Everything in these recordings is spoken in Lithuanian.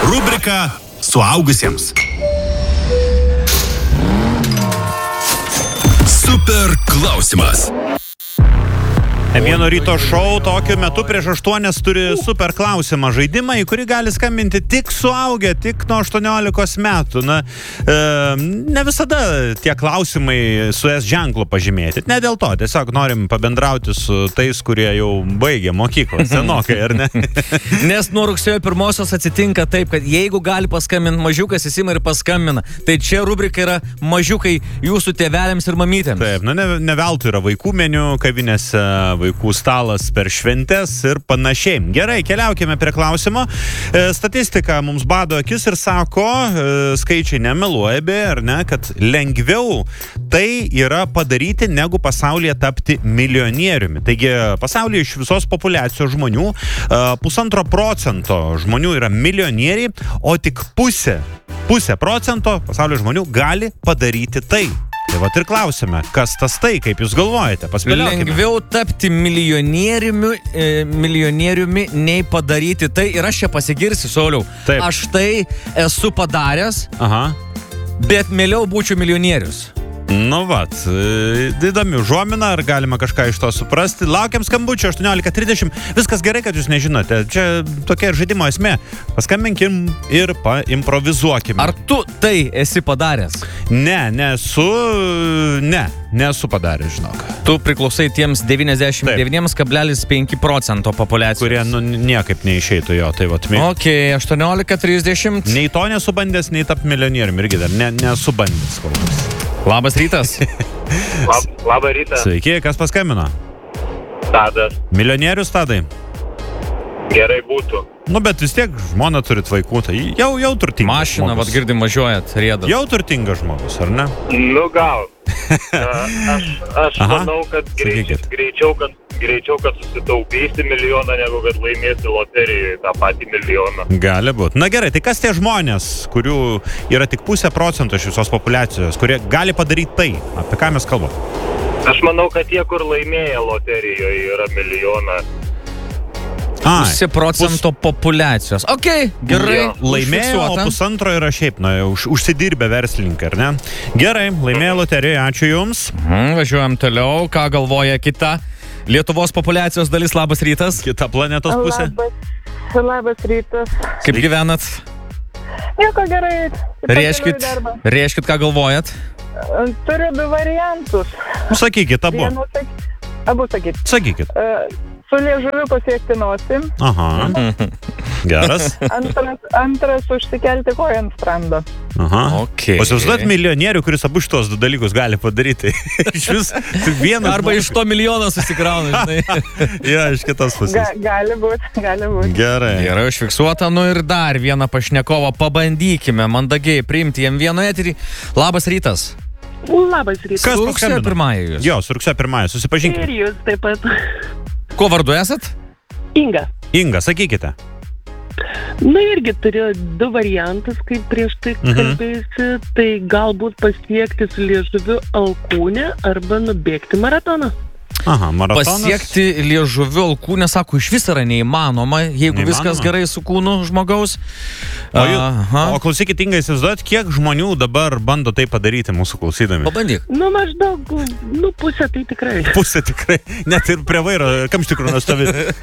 Rubrika suaugusiems. Super klausimas. Vieno ryto šou tokiu metu prieš 8 turi super klausimą žaidimą, į kurį gali skambinti tik suaugę, tik nuo 18 metų. Na, ne visada tie klausimai su S ženklu pažymėti. Ne dėl to, tiesiog norim pabendrauti su tais, kurie jau baigė mokyklą, senokai, ar ne? Nes nuo rugsėjo 1 atsitinka taip, kad jeigu gali paskambinti mažiukas, jis ima ir paskambina. Tai čia rubrika yra mažiukai jūsų tėveliams ir mamytėms. Taip, ne veltui yra vaikų meniu kavinėse, vaikų stalas per šventes ir panašiai. Gerai, keliaukime prie klausimo. Statistika mums bado akis ir sako, skaičiai nemeluoja, ar ne, kad lengviau tai yra padaryti, negu pasaulyje tapti milijonieriumi. Taigi, pasaulyje iš visos populiacijos žmonių 1,5% žmonių yra milijonieriai, o tik pusė procento pasaulio žmonių gali padaryti tai. Tai vat ir klausime, kas tas tai, kaip jūs galvojate, paspėliokime. Lengviau tapti milijonieriumi, nei padaryti tai. Ir aš čia pasigirsiu, Sauliau. Taip. Aš tai esu padaręs, bet mieliau būčiau milijonierius. Nu vat, įdomi užuomina, ar galima kažką iš to suprasti. Laukiam skambučio 18:30. Viskas gerai, kad jūs nežinote. Čia tokia ir žaidimo esmė. Paskambinkim ir paimprovizuokim. Ar tu tai esi padaręs? Nesu padaręs, žinok. Tu priklausai tiems 99,5% populiacijos. Kurie niekaip neišeitų jo, tai vat. Ok, 18:30. Nei to nesu bandęs, nei tap milijonieriumi irgi dar nesu bandęs kol kas. Labas rytas. Labą rytą. Sveiki, kas paskambino? Tadas. Milijonierius, Tadai? Gerai būtų. Nu, bet vis tiek žmona turit vaikų, tai jau turtingas Mašina, žmogus. vat girdim, važiuojat, riedas. Jau turtingas žmogus, ar ne? Nu gal. Aš manau, kad greičiau, kad susitaupysi milijoną, negu kad laimėsi loterijoje tą patį milijoną. Gali būt. Na gerai, tai kas tie žmonės, kurių yra tik 0,5% iš visos populiacijos, kurie gali padaryti tai? Apie ką mes kalbam? Aš manau, kad tie, kur laimėja loterijoje, yra milijoną. 0,5% populiacijos. Ok, gerai. Laimėjo, o 1,5 yra šiaip, užsidirbę verslininkai, ar ne? Gerai, laimėjo loterijoje, ačiū jums. Važiuojam toliau, ką galvoja kita Lietuvos populiacijos dalis. Labas rytas. Kita planetos pusė. Labas rytas. Kaip gyvenat? Nieko gerai. Reiškit, ką galvojat? Turiu 2 variantus. Sakykit, abu. Abu sakykit. Sakykit. Su liežuviu pasiekti nosį. Aha. Geras. Antras užsikelti koją ant sprando. Aha. Okay. Pasivaizduot milijonierių, kuris abu šitos 2 dalykus gali padaryti. Iš vis vieną. Arba iš to milijoną susikrauna, žinai. Ja, iš kitos pusės. Gali būti. Gerai. Gerai, užfiksuota. Nu ir dar vieną pašnekovą pabandykime mandagiai priimti jam vieno eterį. Labas rytas. Labas rytas. Kas rugsėjo 1 jūs? Jo, su rugsėjo 1, susipažinkime. Ir jūs taip pat. Kuo vardu esat? Inga. Inga, sakykite. Na irgi turiu 2 variantus, kaip prieš tai kalbėjusi. Tai galbūt pasiekti su liežuviu alkūnę arba nubėgti maratoną. Aha, maratonas. Pasiekti liežuviu alkūnę, sako, iš vis yra neįmanoma, jeigu viskas gerai su kūnu žmogaus. O klausykit, Inga, įsivaizduojat, kiek žmonių dabar bando tai padaryti mūsų klausydami? Pabandyk. Nu, maždaug, pusė tai tikrai. Pusė tikrai. Net ir prie vairo, kam iš tikrųjų nustovi.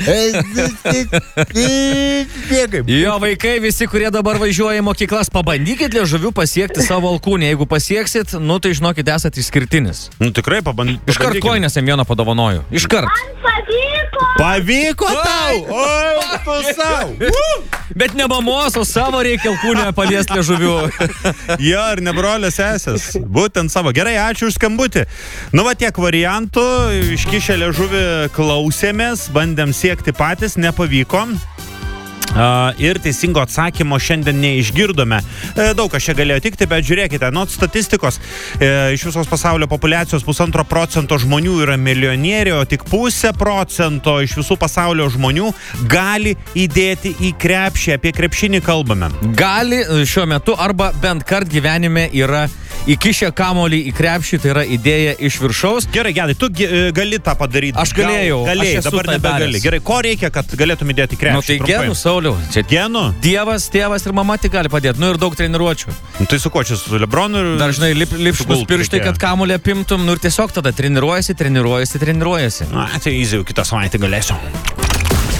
Jo, vaikai, visi, kurie dabar važiuoja į mokyklas, pabandykit liežuviu pasiekti savo alkūnę. Jeigu pasieksit, nu tai žinokit, esat išskirtinis. Nu tikrai pabandykit. Iškart koinės jam vieną padovanoju. Iškart. Pavyko tau! O, tu savo! Bet ne mamos, o savo reikia alkūnę paliesti liežuviu. Jo, ir ne brolio sesės. Būtent savo. Gerai, ačiū už skambutį. Nu va, tiek variantų. Iškišę liežuvį klausėmės, bandėm siekti patys, nepavyko. Ir teisingo atsakymo šiandien neišgirdome. Daug kas čia galėjo tikti, bet žiūrėkite, nuo statistikos iš visos pasaulio populiacijos 1,5% žmonių yra milijonieriai, o tik 0,5% iš visų pasaulio žmonių gali įdėti į krepšį. Apie krepšinį kalbame. Gali šiuo metu arba bent kart gyvenime yra įkišę kamuolį į krepšį, tai yra idėja iš viršaus. Gerai, Gedai, tu gali tą padaryti. Aš galėjau. Galėjai, dabar nebegali. Gerai, ko reikia, kad galėtum įdėti krepšį? Nu tai genų, Sauliau. Čia genų? Dievas, tėvas ir mama tik gali padėti. Nu ir daug treniruočių. Nu, tai su ko čia, su Lebronu? Dažnai lipškus pirštai, kad kamuolį apimtum. Nu ir tiesiog tada treniruojasi. Na, tai easy, kitą savaitę galėsiu.